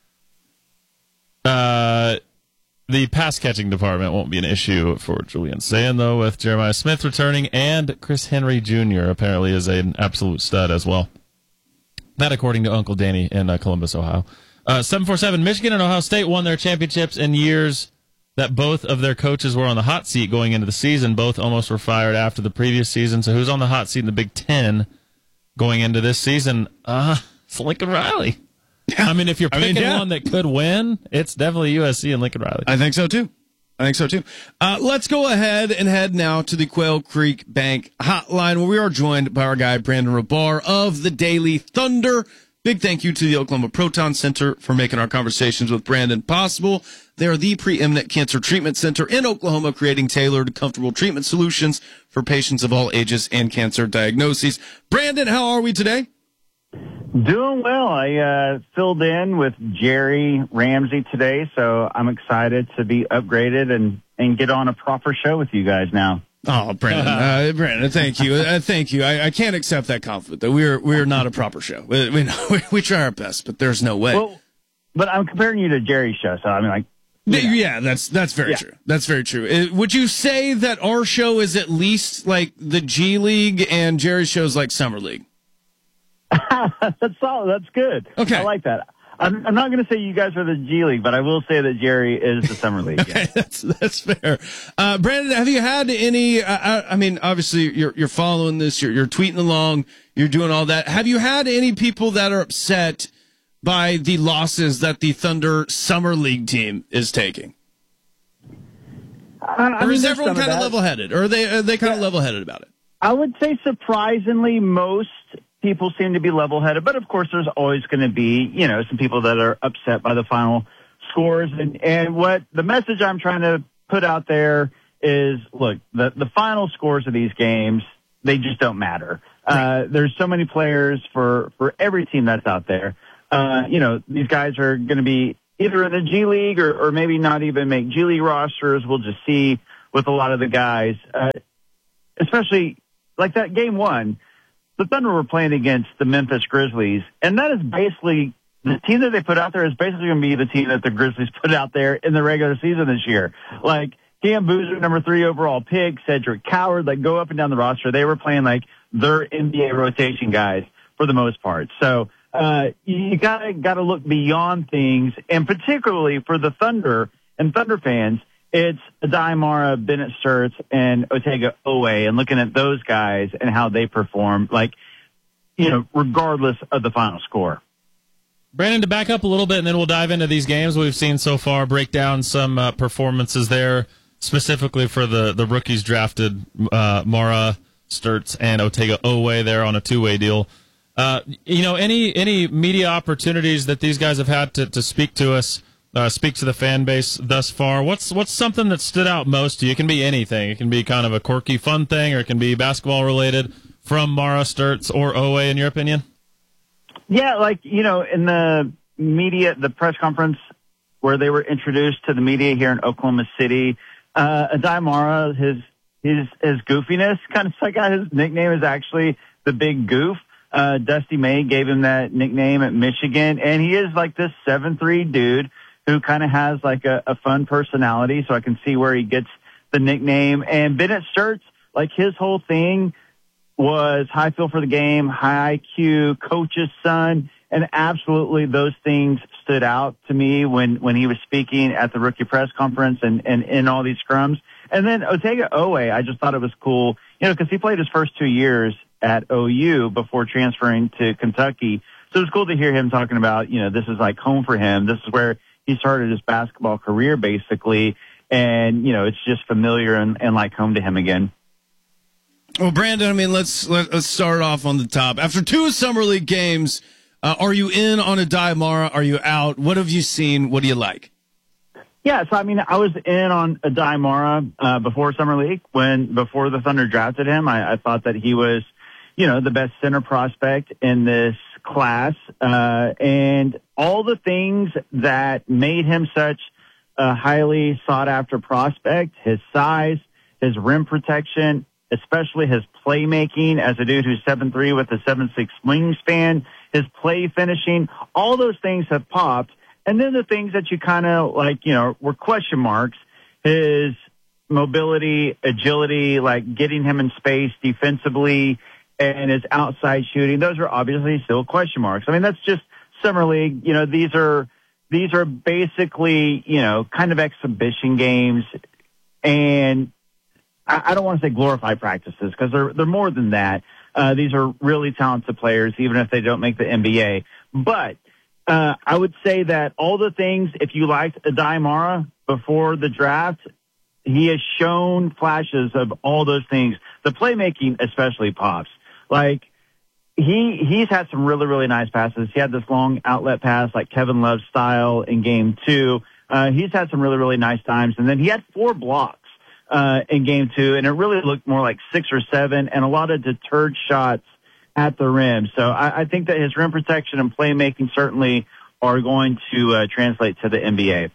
Uh, the pass catching department won't be an issue for Julian Sayin, though, with Jeremiah Smith returning, and Chris Henry Junior apparently is an absolute stud as well. That, according to Uncle Danny in uh, Columbus, Ohio. Uh, seven four seven, Michigan and Ohio State won their championships in years that both of their coaches were on the hot seat going into the season. Both almost were fired after the previous season. So who's on the hot seat in the Big Ten going into this season? Uh, it's Lincoln Riley. I mean, if you're I mean, picking yeah. one that could win, it's definitely U S C and Lincoln Riley. I think so too. I think so too. Uh, let's go ahead and head now to the Quail Creek Bank Hotline, where we are joined by our guy Brandon Robar of the Daily Thunder. Big thank you to the Oklahoma Proton Center for making our conversations with Brandon possible. They are the preeminent cancer treatment center in Oklahoma, creating tailored, comfortable treatment solutions for patients of all ages and cancer diagnoses. Brandon, how are we today? Doing well. I uh, filled in with Jerry Ramsey today, so I'm excited to be upgraded and, and get on a proper show with you guys now. Oh, Brandon, uh, Brandon, thank you, uh, thank you. I, I can't accept that compliment. That we're we're not a proper show. We, we we we try our best, but there's no way. Well, but I'm comparing you to Jerry's show, so I mean, like, Yeah, yeah, that's that's very Yeah. true. That's very true. Uh, would you say that our show is at least like the G League and Jerry's show is like Summer League? that's solid. That's good. Okay. I like that. I'm, I'm not going to say you guys are the G League, but I will say that Jerry is the Summer League. Okay, that's that's fair. Uh, Brandon, have you had any? Uh, I, I mean, obviously you're you're following this. You're you're tweeting along. You're doing all that. Have you had any people that are upset by the losses that the Thunder Summer League team is taking? Uh, I or mean, is there's everyone some of kind of that. level-headed? Or are they, are they kind of level-headed about it? I would say surprisingly, most people seem to be level-headed, but of course there's always going to be, you know, some people that are upset by the final scores. And, and what the message I'm trying to put out there is, look, the, the final scores of these games, they just don't matter. Uh, there's so many players for, for every team that's out there. Uh, you know, these guys are going to be either in the G League or, or maybe not even make G League rosters. We'll just see with a lot of the guys, uh, especially like that game one, the Thunder were playing against the Memphis Grizzlies, and that is basically the team that they put out there is basically going to be the team that the Grizzlies put out there in the regular season this year. Like Cam Boozer, number three overall pick, Cedric Coward, like go up and down the roster. They were playing like their N B A rotation guys for the most part. So uh, you gotta gotta look beyond things, and particularly for the Thunder and Thunder fans, it's Adai Mara, Bennett Sturts, and Otega Owe, and looking at those guys and how they perform, like, you know, regardless of the final score. Brandon, to back up a little bit, and then we'll dive into these games we've seen so far, break down some uh, performances there, specifically for the, the rookies drafted, uh, Mara, Sturts, and Otega Owe there on a two-way deal. Uh, you know, any any media opportunities that these guys have had to, to speak to us, Uh, speak to the fan base thus far. What's what's something that stood out most to you? It can be anything. It can be kind of a quirky, fun thing, or it can be basketball related from Mara, Sturts, or Owe, in your opinion? Yeah, like, you know, in the media, the press conference where they were introduced to the media here in Oklahoma City, uh, Adai Mara, his, his, his goofiness, kind of like his nickname is actually the Big Goof. Uh, Dusty May gave him that nickname at Michigan, and he is like this seven three dude who kind of has like a, a fun personality, so I can see where he gets the nickname. And Bennett Sturts, like his whole thing was high feel for the game, high I Q, coach's son, and absolutely those things stood out to me when, when he was speaking at the rookie press conference and, and in all these scrums. And then Otega Owe, I just thought it was cool, you know, because he played his first two years at O U before transferring to Kentucky. So it was cool to hear him talking about, you know, this is like home for him. This is where he started his basketball career, basically, and, you know, it's just familiar and, and like home to him again. Well, Brandon, I mean, let's let, let's start off on the top. After two Summer League games, uh, are you in on Adai Mara? Are you out? What have you seen? What do you like? Yeah, so, I mean, I was in on Adai Mara uh, before Summer League. When before the Thunder drafted him, I, I thought that he was, you know, the best center prospect in this class, uh, and all the things that made him such a highly sought after prospect, his size, his rim protection, especially his playmaking as a dude who's seven three with a seven six wingspan, his play finishing, all those things have popped. And then the things that you kind of like, you know, were question marks, his mobility, agility, like getting him in space defensively, and his outside shooting, those are obviously still question marks. I mean, that's just Summer League. You know, these are, these are basically, you know, kind of exhibition games. And I, I don't want to say glorified practices because they're, they're more than that. Uh, these are really talented players, even if they don't make the N B A. But, uh, I would say that all the things, if you liked Adai Mara before the draft, he has shown flashes of all those things. The playmaking especially pops. Like, he, he's had some really, really nice passes. He had this long outlet pass, like Kevin Love style in game two. Uh, he's had some really, really nice times. And then he had four blocks, uh, in game two, and it really looked more like six or seven and a lot of deterred shots at the rim. So I, I think that his rim protection and playmaking certainly are going to, uh, translate to the N B A.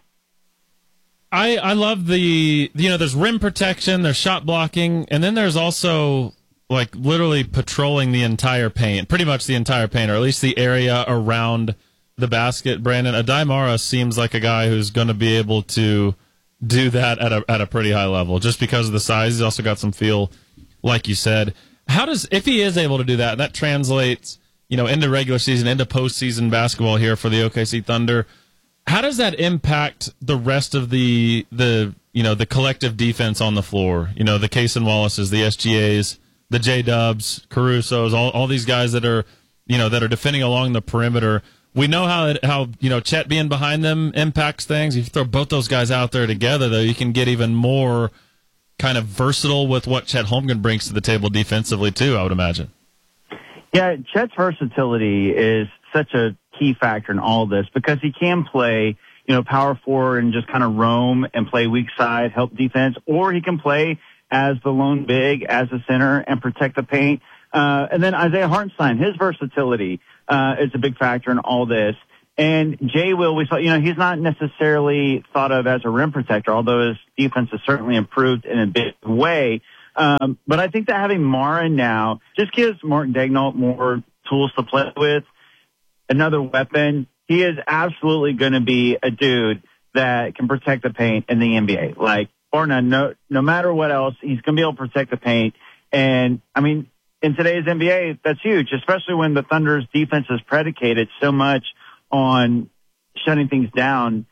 I, I love the, you know, there's rim protection, there's shot blocking, and then there's also like literally patrolling the entire paint, pretty much the entire paint, or at least the area around the basket. Brandon, Adai Mara seems like a guy who's going to be able to do that at a at a pretty high level, just because of the size. He's also got some feel, like you said. How does, if he is able to do that, that translates, you know, into regular season, into postseason basketball here for the O K C Thunder. How does that impact the rest of the the you know the collective defense on the floor? You know, the Cason Wallaces, the S G As, the J Dubs, Caruso's, all all these guys that are you know that are defending along the perimeter. We know how it, how you know Chet being behind them impacts things. If you throw both those guys out there together, though, you can get even more kind of versatile with what Chet Holmgren brings to the table defensively too, I would imagine. Yeah, Chet's versatility is such a key factor in all this because he can play, you know, power forward and just kind of roam and play weak side, help defense, or he can play as the lone big, as a center, and protect the paint. Uh, and then Isaiah Hartenstein, his versatility uh, is a big factor in all this. And Jay Will, we saw, you know, he's not necessarily thought of as a rim protector, although his defense has certainly improved in a big way. Um, but I think that having Mara now just gives Martin Daigneault more tools to play with, another weapon. He is absolutely going to be a dude that can protect the paint in the N B A. Like, or none, no, no matter what else, he's going to be able to protect the paint. And, I mean, in today's N B A, that's huge, especially when the Thunder's defense is predicated so much on shutting things down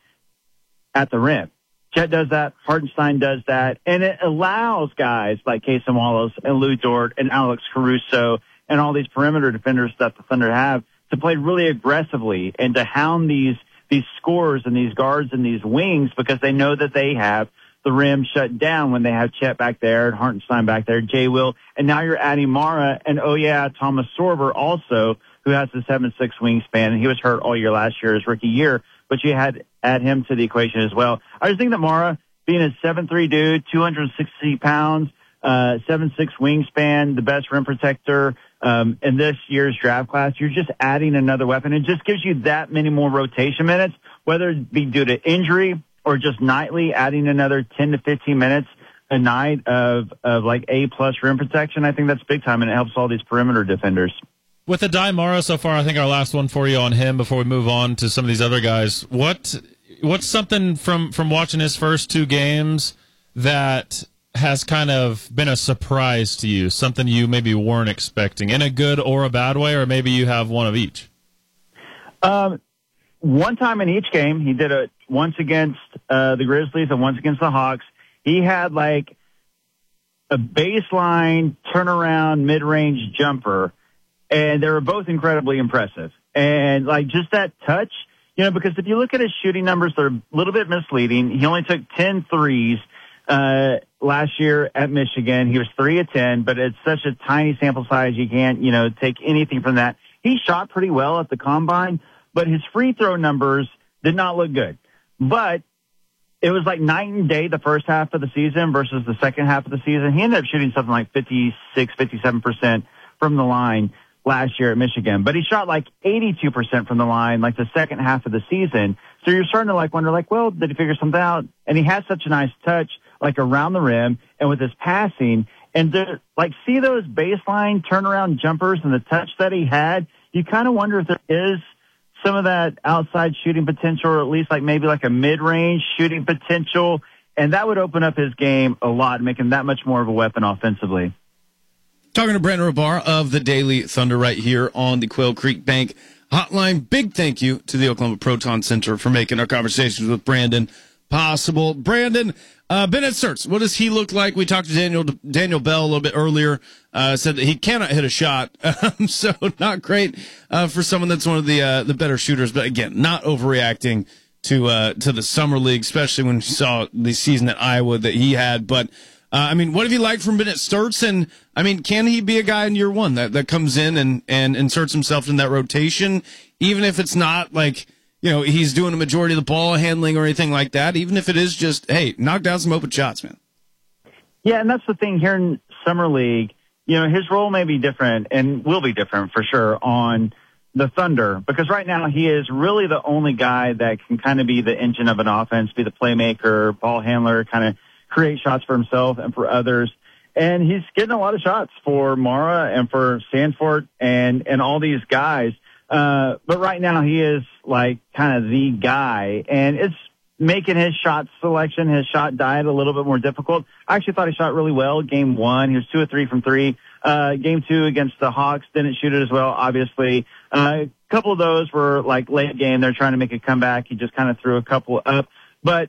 at the rim. Chet does that. Hartenstein does that. And it allows guys like Cason Wallace and Lou Dort and Alex Caruso and all these perimeter defenders that the Thunder have to play really aggressively and to hound these these scorers and these guards and these wings because they know that they have the rim shut down when they have Chet back there and Hartenstein back there, Jay Will, and now you're adding Mara and, oh, yeah, Thomas Sorber also, who has the seven six wingspan, and he was hurt all year last year, his rookie year, but you had add him to the equation as well. I just think that Mara, being a seven three dude, two hundred sixty pounds, uh, seven six wingspan, the best rim protector um, in this year's draft class, you're just adding another weapon. It just gives you that many more rotation minutes, whether it be due to injury or just nightly adding another ten to fifteen minutes a night of, of like A-plus rim protection. I think that's big time, and it helps all these perimeter defenders. With Aday Mara so far, I think our last one for you on him before we move on to some of these other guys. What what's something from, from watching his first two games that has kind of been a surprise to you, something you maybe weren't expecting, in a good or a bad way, or maybe you have one of each? Um, one time in each game, he did it once against uh, the Grizzlies and once against the Hawks. He had like a baseline turnaround mid-range jumper, and they were both incredibly impressive. And like just that touch, you know, because if you look at his shooting numbers, they're a little bit misleading. He only took ten threes uh, last year at Michigan. He was three of ten, but it's such a tiny sample size. You can't, you know, take anything from that. He shot pretty well at the combine, but his free throw numbers did not look good. But it was like night and day the first half of the season versus the second half of the season. He ended up shooting something like fifty-six, fifty-seven percent from the line last year at Michigan, but he shot like eighty-two percent from the line like the second half of the season. So you're starting to like wonder like, well, did he figure something out? And he has such a nice touch like around the rim and with his passing, and to like see those baseline turnaround jumpers and the touch that he had, you kind of wonder if there is some of that outside shooting potential, or at least like maybe like a mid-range shooting potential, and that would open up his game a lot, make him that much more of a weapon offensively. Talking to Brandon Rabar of the Daily Thunder right here on the Quail Creek Bank Hotline. Big thank you to the Oklahoma Proton Center for making our conversations with Brandon possible. Brandon, uh, Bennett Certs, what does he look like? We talked to Daniel Daniel Bell a little bit earlier, uh, said that he cannot hit a shot, um, so not great uh, for someone that's one of the uh, the better shooters. But again, not overreacting to uh, to the summer league, especially when you saw the season at Iowa that he had. But Uh, I mean, what have you liked from Bennett Certs? And, I mean, can he be a guy in year one that, that comes in and, and inserts himself in that rotation, even if it's not like, you know, he's doing a majority of the ball handling or anything like that, even if it is just, hey, knock down some open shots, man? Yeah, and that's the thing here in Summer League. You know, his role may be different and will be different for sure on the Thunder, because right now he is really the only guy that can kind of be the engine of an offense, be the playmaker, ball handler, kind of create shots for himself and for others. And he's getting a lot of shots for Mara and for Sanford and, and all these guys. Uh, but right now he is like kind of the guy, and it's making his shot selection, his shot diet a little bit more difficult. I actually thought he shot really well. Game one, he was two or three from three. Uh, game two against the Hawks, didn't shoot it as well, obviously. Uh, a couple of those were like late game. They're trying to make a comeback. He just kind of threw a couple up, but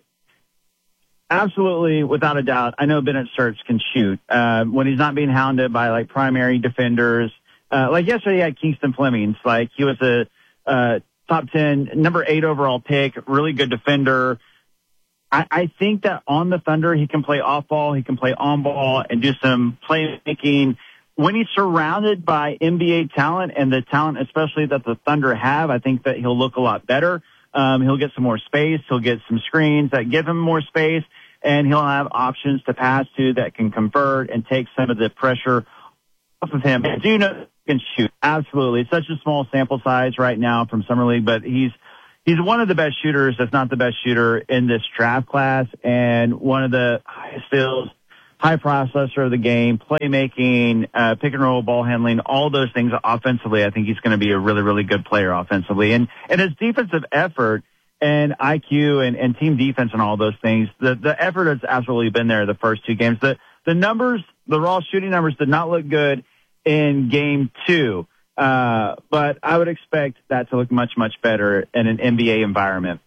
absolutely, without a doubt, I know Bennett Certs can shoot uh, when he's not being hounded by like primary defenders. Uh, like yesterday, he had Kingston Flemings. Like he was a uh, top ten, number eight overall pick, really good defender. I, I think that on the Thunder, he can play off ball, he can play on ball, and do some playmaking. When he's surrounded by N B A talent and the talent especially that the Thunder have, I think that he'll look a lot better. Um, he'll get some more space. He'll get some screens that give him more space, and he'll have options to pass to that can convert and take some of the pressure off of him. I do know he can shoot. Absolutely. It's such a small sample size right now from Summer League, but he's He's one of the best shooters, if not the best shooter in this draft class, and one of the highest skills, high processor of the game, playmaking, uh, pick and roll, ball handling, all those things offensively. I think he's going to be a really, really good player offensively. And, and his defensive effort and I Q and, and team defense and all those things, the, the effort has absolutely been there the first two games. The, the numbers, the raw shooting numbers did not look good in game two. Uh, but I would expect that to look much, much better in an N B A environment.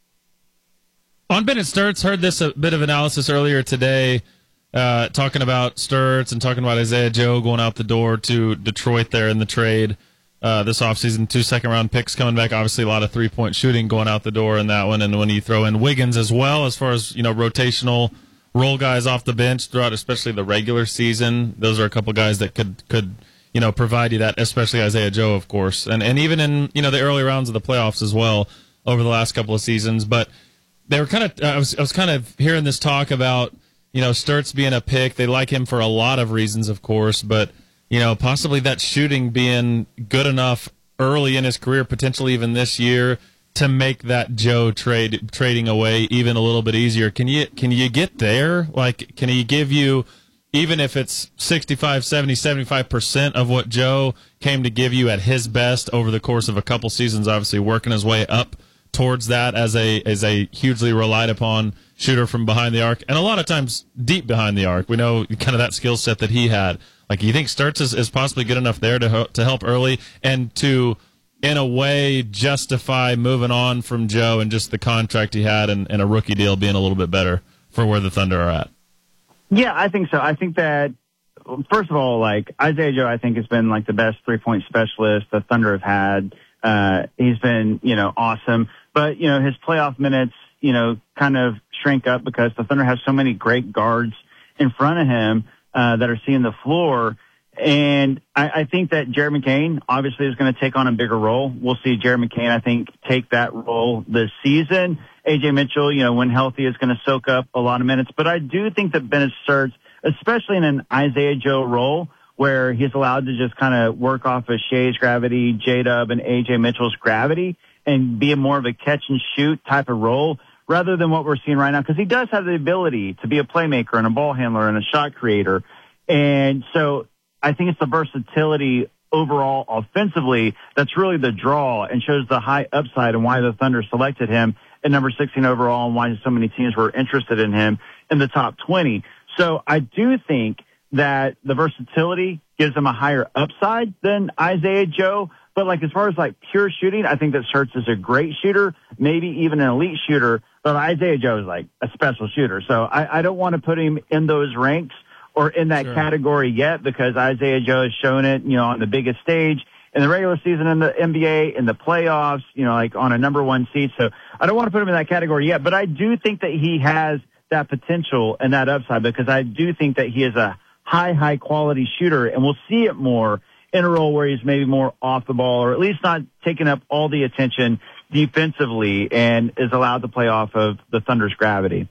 On Bennett Sturts, heard this a bit of analysis earlier today, uh, talking about Sturts and talking about Isaiah Joe going out the door to Detroit there in the trade uh, this offseason. Two second-round picks coming back. Obviously, a lot of three-point shooting going out the door in that one. And when you throw in Wiggins as well, as far as, you know, rotational role guys off the bench throughout especially the regular season, those are a couple guys that could could – you know, provide you that, especially Isaiah Joe, of course, and and even in, you know, the early rounds of the playoffs as well over the last couple of seasons. But they were kind of, I was I was kind of hearing this talk about, you know, Sturts being a pick. They like him for a lot of reasons, of course, but, you know, possibly that shooting being good enough early in his career, potentially even this year, to make that Joe trade trading away even a little bit easier. Can you can you get there? Like, can he give you, even if it's sixty-five, seventy, seventy-five percent of what Joe came to give you at his best over the course of a couple seasons, obviously working his way up towards that as a as a hugely relied upon shooter from behind the arc, and a lot of times deep behind the arc. We know kind of that skill set that he had. Like, you think Sturts is, is possibly good enough there to to help early and to, in a way, justify moving on from Joe and just the contract he had and, and a rookie deal being a little bit better for where the Thunder are at? Yeah, I think so. I think that, first of all, like, Isaiah Joe, I think, has been, like, the best three-point specialist the Thunder have had. Uh, he's been, you know, awesome. But, you know, his playoff minutes, you know, kind of shrink up because the Thunder has so many great guards in front of him uh, that are seeing the floor. And I, I think that Jared McCain, obviously, is going to take on a bigger role. We'll see Jared McCain, I think, take that role this season. A J Mitchell, you know, when healthy, is going to soak up a lot of minutes. But I do think that Bennett Sturts, especially in an Isaiah Joe role, where he's allowed to just kind of work off of Shea's gravity, J-Dub, and A J Mitchell's gravity, and be a more of a catch-and-shoot type of role, rather than what we're seeing right now. Because he does have the ability to be a playmaker and a ball handler and a shot creator. And so I think it's the versatility overall offensively that's really the draw and shows the high upside and why the Thunder selected him at number sixteen overall and why so many teams were interested in him in the top twenty. So I do think that the versatility gives him a higher upside than Isaiah Joe. But, like, as far as, like, pure shooting, I think that Sturts is a great shooter, maybe even an elite shooter. But Isaiah Joe is, like, a special shooter. So I, I don't want to put him in those ranks or in that sure. category yet, because Isaiah Joe has shown it, you know, on the biggest stage in the regular season in the N B A, in the playoffs, you know, like on a number one seed. So I don't want to put him in that category yet, but I do think that he has that potential and that upside, because I do think that he is a high, high quality shooter, and we'll see it more in a role where he's maybe more off the ball, or at least not taking up all the attention defensively, and is allowed to play off of the Thunder's gravity.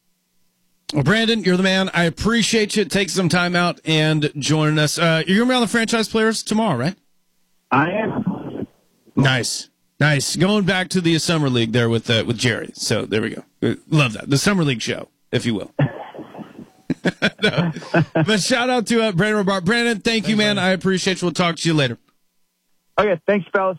Well, Brandon, you're the man. I appreciate you taking some time out and joining us. Uh, you're going to be on the franchise players tomorrow, right? I am. Nice. Nice. Going back to the Summer League there with uh, with Jerry. So there we go. Love that. The Summer League show, if you will. No. But shout out to uh, Brandon Robart. Brandon, thank thanks, you, man. man. I appreciate you. We'll talk to you later. Okay. Thanks, fellas.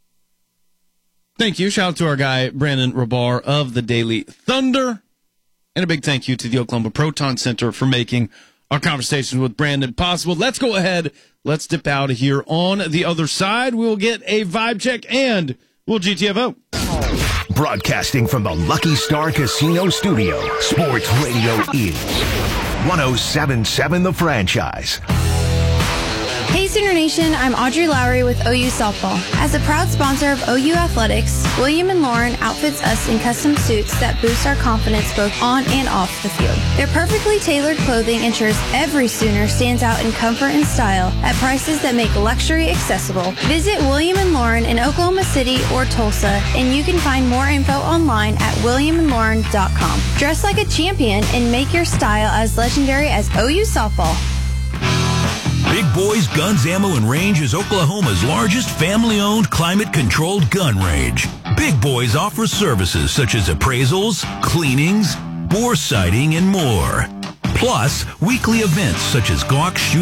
Thank you. Shout out to our guy, Brandon Robar of the Daily Thunder. And a big thank you to the Oklahoma Proton Center for making our conversations with Brandon possible. Let's go ahead. Let's dip out of here. On the other side, we'll get a vibe check and we'll G T F O. Broadcasting from the Lucky Star Casino Studio, Sports Radio is one oh seven point seven The Franchise. Hey Sooner Nation, I'm Audrey Lowry with O U Softball. As a proud sponsor of O U Athletics, William and Lauren outfits us in custom suits that boost our confidence both on and off the field. Their perfectly tailored clothing ensures every Sooner stands out in comfort and style at prices that make luxury accessible. Visit William and Lauren in Oklahoma City or Tulsa, and you can find more info online at william and lauren dot com. Dress like a champion and make your style as legendary as O U Softball. Big Boys Guns, Ammo, and Range is Oklahoma's largest family-owned, climate-controlled gun range. Big Boys offers services such as appraisals, cleanings, bore sighting, and more. Plus, weekly events such as Glock shooting